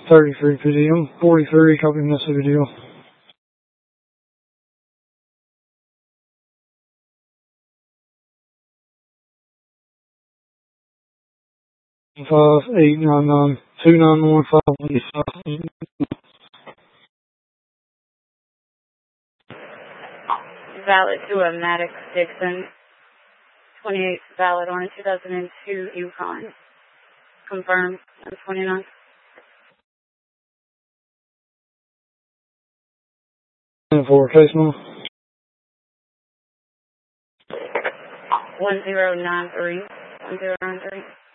33 per diem. 43, copy message video. 5-899-291-515. Valid to a Maddox Dixon. 28 valid on a 2002 Yukon. Confirmed on 29. And for case number? 1093. 1093.